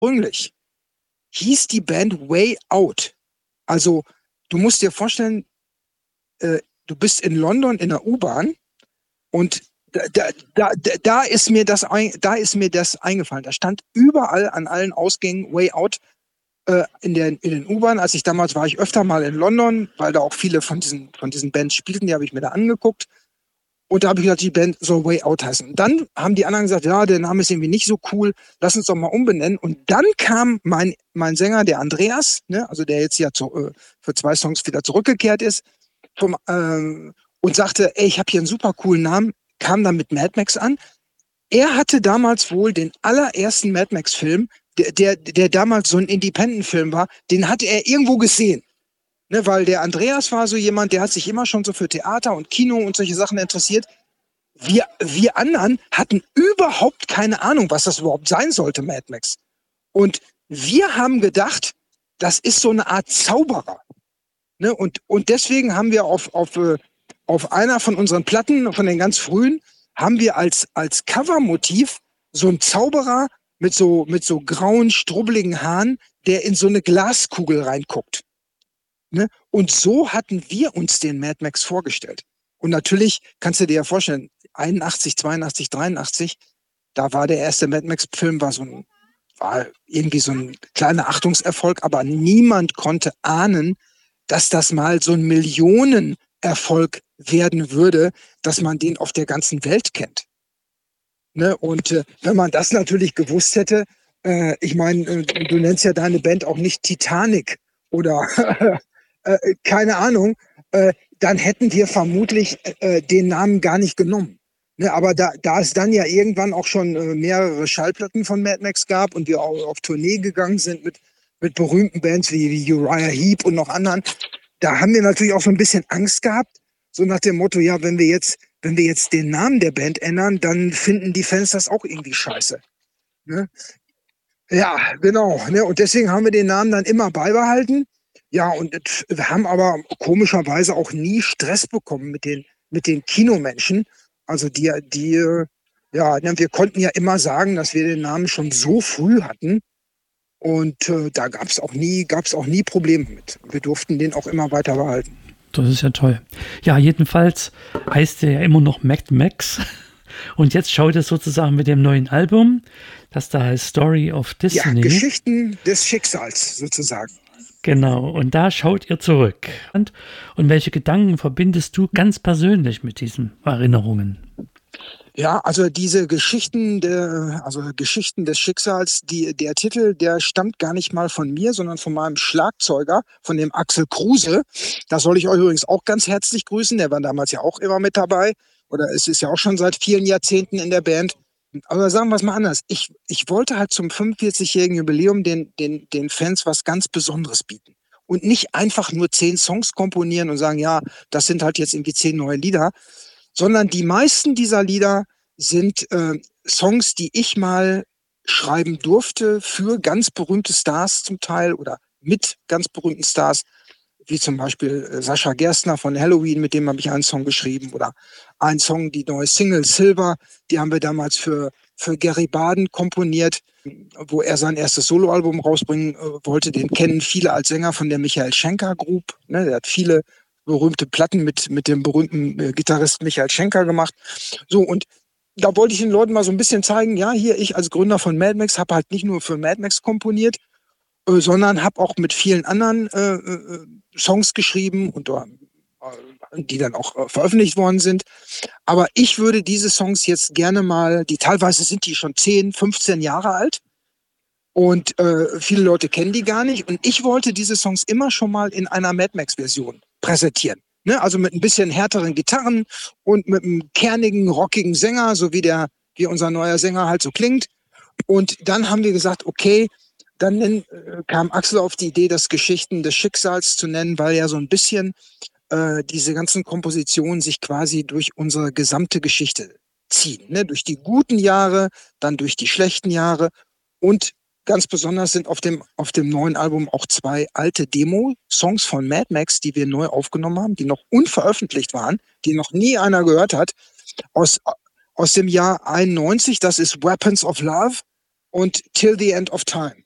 ursprünglich hieß die Band Way Out. Also, du musst dir vorstellen, du bist in London in der U-Bahn und da ist mir das eingefallen. Da stand überall an allen Ausgängen Way Out in den U-Bahn. Als ich damals war ich öfter mal in London, weil da auch viele von diesen Bands spielten, die habe ich mir da angeguckt. Und da habe ich gesagt, die Band soll Way Out heißen. Und dann haben die anderen gesagt, ja, der Name ist irgendwie nicht so cool, lass uns doch mal umbenennen. Und dann kam mein Sänger, der Andreas, ne, also der jetzt ja für 2 Songs wieder zurückgekehrt ist, und sagte, ey, ich habe hier einen super coolen Namen, kam dann mit Mad Max an. Er hatte damals wohl den allerersten Mad Max-Film, der damals so ein Independent-Film war, den hatte er irgendwo gesehen. Ne, weil der Andreas war so jemand, der hat sich immer schon so für Theater und Kino und solche Sachen interessiert. Wir anderen hatten überhaupt keine Ahnung, was das überhaupt sein sollte, Mad Max. Und wir haben gedacht, das ist so eine Art Zauberer. Ne? Und deswegen haben wir auf einer von unseren Platten, von den ganz frühen, haben wir als Covermotiv so einen Zauberer mit so grauen, strubbeligen Haaren, der in so eine Glaskugel reinguckt. Ne? Und so hatten wir uns den Mad Max vorgestellt. Und natürlich kannst du dir ja vorstellen, 81, 82, 83, da war der erste Mad Max-Film, war irgendwie so ein kleiner Achtungserfolg, aber niemand konnte ahnen, dass das mal so ein Millionenerfolg werden würde, dass man den auf der ganzen Welt kennt. Ne? Und wenn man das natürlich gewusst hätte, ich meine, du nennst ja deine Band auch nicht Titanic oder keine Ahnung, dann hätten wir vermutlich den Namen gar nicht genommen. Ne, aber da es dann ja irgendwann auch schon mehrere Schallplatten von Mad Max gab und wir auch auf Tournee gegangen sind mit berühmten Bands wie Uriah Heep und noch anderen, da haben wir natürlich auch so ein bisschen Angst gehabt, so nach dem Motto, ja, wenn wir jetzt den Namen der Band ändern, dann finden die Fans das auch irgendwie scheiße. Ne? Ja, genau. Ne? Und deswegen haben wir den Namen dann immer beibehalten. Ja, und wir haben aber komischerweise auch nie Stress bekommen mit den Kinomenschen. Also ja, ne, wir konnten ja immer sagen, dass wir den Namen schon so früh hatten. Und da gab's auch nie Probleme mit. Wir durften den auch immer weiter behalten. Das ist ja toll. Ja, jedenfalls heißt der ja immer noch Mad Max. Und jetzt schaut es sozusagen mit dem neuen Album, das da heißt Story of Destiny. Ja, Geschichten des Schicksals sozusagen. Genau, und da schaut ihr zurück. Und welche Gedanken verbindest du ganz persönlich mit diesen Erinnerungen? Ja, also diese Geschichten des Schicksals, der Titel, der stammt gar nicht mal von mir, sondern von meinem Schlagzeuger, von dem Axel Kruse. Das soll ich euch übrigens auch ganz herzlich grüßen. Der war damals ja auch immer mit dabei. Oder es ist ja auch schon seit vielen Jahrzehnten in der Band. Aber sagen wir es mal anders. Ich wollte halt zum 45-jährigen Jubiläum den Fans was ganz Besonderes bieten. Und nicht einfach nur 10 Songs komponieren und sagen, ja, das sind halt jetzt irgendwie 10 neue Lieder, sondern die meisten dieser Lieder sind Songs, die ich mal schreiben durfte für ganz berühmte Stars zum Teil oder mit ganz berühmten Stars, wie zum Beispiel Sascha Gerstner von Halloween, mit dem habe ich einen Song geschrieben, oder einen Song, die neue Single Silver, die haben wir damals für Gary Baden komponiert, wo er sein erstes Soloalbum rausbringen wollte. Den kennen viele als Sänger von der Michael Schenker Group. Ne? Der hat viele berühmte Platten mit dem berühmten Gitarristen Michael Schenker gemacht. So, und da wollte ich den Leuten mal so ein bisschen zeigen, ja, hier, ich als Gründer von Mad Max habe halt nicht nur für Mad Max komponiert, sondern habe auch mit vielen anderen Songs geschrieben und die dann auch veröffentlicht worden sind. Aber ich würde diese Songs jetzt gerne mal, teilweise sind die schon 10, 15 Jahre alt und viele Leute kennen die gar nicht. Und ich wollte diese Songs immer schon mal in einer Mad Max-Version präsentieren. Ne? Also mit ein bisschen härteren Gitarren und mit einem kernigen, rockigen Sänger, so wie unser neuer Sänger halt so klingt. Und dann haben wir gesagt, okay, dann kam Axel auf die Idee, das Geschichten des Schicksals zu nennen, weil ja so ein bisschen diese ganzen Kompositionen sich quasi durch unsere gesamte Geschichte ziehen. Ne? Durch die guten Jahre, dann durch die schlechten Jahre. Und ganz besonders sind auf dem neuen Album auch 2 alte Demo-Songs von Mad Max, die wir neu aufgenommen haben, die noch unveröffentlicht waren, die noch nie einer gehört hat, aus dem Jahr 91. Das ist Weapons of Love und Till the End of Time.